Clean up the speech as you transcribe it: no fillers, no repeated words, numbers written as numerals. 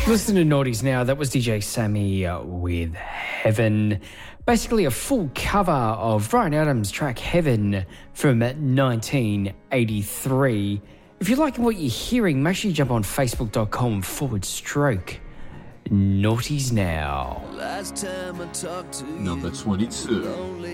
Listen to Naughties Now. That was DJ Sammy with Heaven. Basically a full cover of Bryan Adams' track Heaven from 1983. If you like what you're hearing, make sure you jump on facebook.com/Naughties Now. Last time I talked to Number 22.